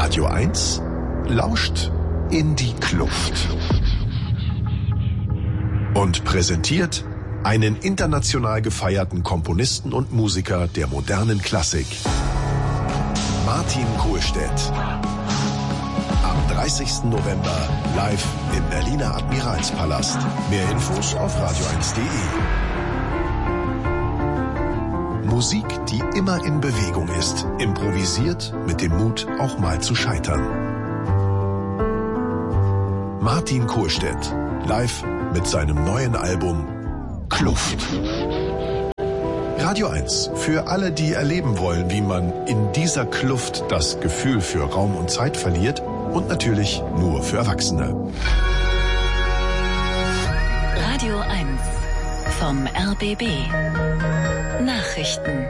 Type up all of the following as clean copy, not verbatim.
Radio 1 lauscht in die Kluft und präsentiert einen international gefeierten Komponisten und Musiker der modernen Klassik, Martin Kohlstedt. Am 30. November live im Berliner Admiralspalast. Mehr Infos auf radio1.de. Musik, die immer in Bewegung ist, improvisiert mit dem Mut, auch mal zu scheitern. Martin Kohlstedt, live mit seinem neuen Album Kluft. Radio 1, für alle, die erleben wollen, wie man in dieser Kluft das Gefühl für Raum und Zeit verliert, und natürlich nur für Erwachsene. Radio 1 vom RBB. Nachrichten.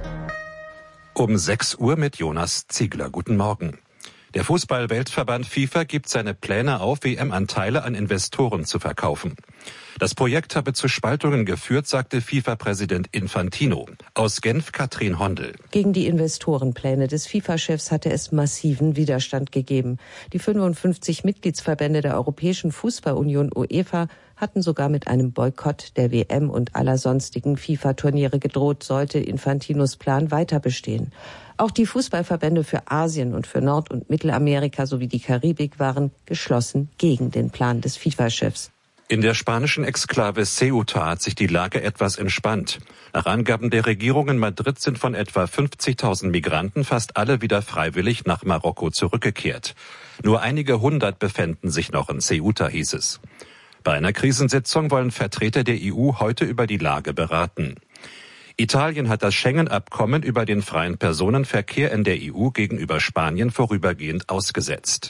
Um 6 Uhr mit Jonas Ziegler. Guten Morgen. Der Fußball-Weltverband FIFA gibt seine Pläne auf, WM-Anteile an Investoren zu verkaufen. Das Projekt habe zu Spaltungen geführt, sagte FIFA-Präsident Infantino. Aus Genf Katrin Hondel. Gegen die Investorenpläne des FIFA-Chefs hatte es massiven Widerstand gegeben. Die 55 Mitgliedsverbände der Europäischen Fußballunion UEFA hatten sogar mit einem Boykott der WM und aller sonstigen FIFA-Turniere gedroht, sollte Infantinos Plan weiter bestehen. Auch die Fußballverbände für Asien und für Nord- und Mittelamerika sowie die Karibik waren geschlossen gegen den Plan des FIFA-Chefs. In der spanischen Exklave Ceuta hat sich die Lage etwas entspannt. Nach Angaben der Regierung in Madrid sind von etwa 50.000 Migranten fast alle wieder freiwillig nach Marokko zurückgekehrt. Nur einige hundert befänden sich noch in Ceuta, hieß es. Bei einer Krisensitzung wollen Vertreter der EU heute über die Lage beraten. Italien hat das Schengen-Abkommen über den freien Personenverkehr in der EU gegenüber Spanien vorübergehend ausgesetzt.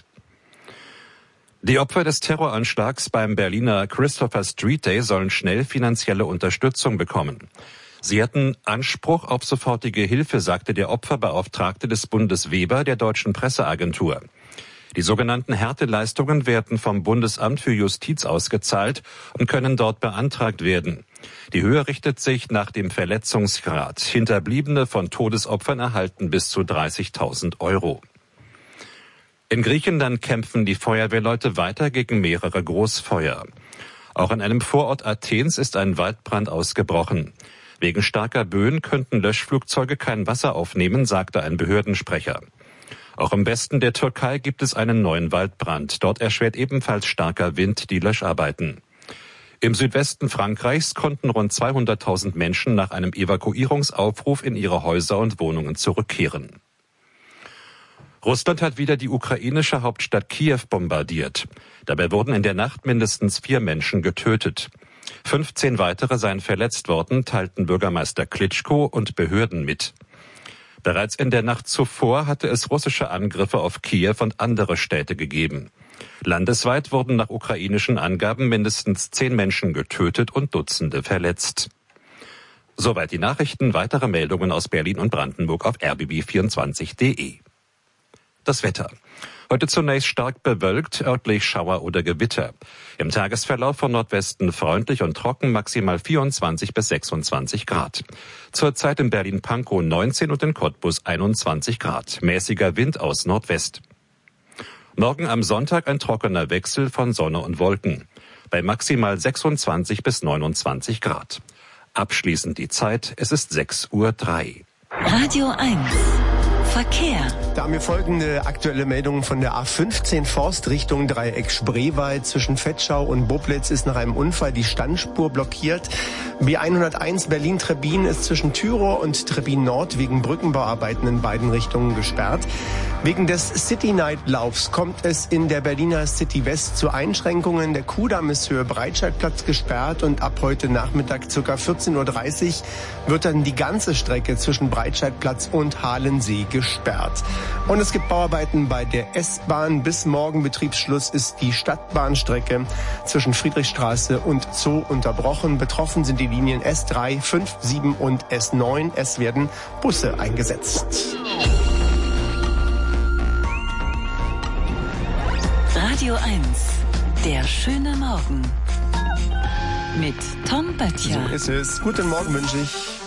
Die Opfer des Terroranschlags beim Berliner Christopher Street Day sollen schnell finanzielle Unterstützung bekommen. Sie hätten Anspruch auf sofortige Hilfe, sagte der Opferbeauftragte des Bundes Weber der Deutschen Presseagentur. Die sogenannten Härteleistungen werden vom Bundesamt für Justiz ausgezahlt und können dort beantragt werden. Die Höhe richtet sich nach dem Verletzungsgrad. Hinterbliebene von Todesopfern erhalten bis zu 30.000 Euro. In Griechenland kämpfen die Feuerwehrleute weiter gegen mehrere Großfeuer. Auch in einem Vorort Athens ist ein Waldbrand ausgebrochen. Wegen starker Böen könnten Löschflugzeuge kein Wasser aufnehmen, sagte ein Behördensprecher. Auch im Westen der Türkei gibt es einen neuen Waldbrand. Dort erschwert ebenfalls starker Wind die Löscharbeiten. Im Südwesten Frankreichs konnten rund 200.000 Menschen nach einem Evakuierungsaufruf in ihre Häuser und Wohnungen zurückkehren. Russland hat wieder die ukrainische Hauptstadt Kiew bombardiert. Dabei wurden in der Nacht mindestens 4 Menschen getötet. 15 weitere seien verletzt worden, teilten Bürgermeister Klitschko und Behörden mit. Bereits in der Nacht zuvor hatte es russische Angriffe auf Kiew und andere Städte gegeben. Landesweit wurden nach ukrainischen Angaben mindestens 10 Menschen getötet und Dutzende verletzt. Soweit die Nachrichten. Weitere Meldungen aus Berlin und Brandenburg auf rbb24.de. Das Wetter. Heute zunächst stark bewölkt, örtlich Schauer oder Gewitter. Im Tagesverlauf von Nordwesten freundlich und trocken, maximal 24 bis 26 Grad. Zurzeit in Berlin-Pankow 19 und in Cottbus 21 Grad. Mäßiger Wind aus Nordwest. Morgen am Sonntag ein trockener Wechsel von Sonne und Wolken. Bei maximal 26 bis 29 Grad. Abschließend die Zeit, es ist 6:03 Uhr. Radio 1. Verkehr. Da haben wir folgende aktuelle Meldungen von der A15 Forst Richtung Dreieck Spreewald. Zwischen Vetschau und Boblitz ist nach einem Unfall die Standspur blockiert. B101 Berlin-Trebbin ist zwischen Thürow und Trebbin Nord wegen Brückenbauarbeiten in beiden Richtungen gesperrt. Wegen des City Night Laufs kommt es in der Berliner City West zu Einschränkungen. Der Kudamm ist Höhe Breitscheidplatz gesperrt und ab heute Nachmittag ca. 14:30 Uhr wird dann die ganze Strecke zwischen Breitscheidplatz und Halensee gesperrt. Und es gibt Bauarbeiten bei der S-Bahn. Bis morgen Betriebsschluss ist die Stadtbahnstrecke zwischen Friedrichstraße und Zoo unterbrochen. Betroffen sind die Linien S3, 5, 7 und S9. Es werden Busse eingesetzt. Radio 1, der schöne Morgen. Mit Tom Böttcher. So ist es. Guten Morgen wünsche ich.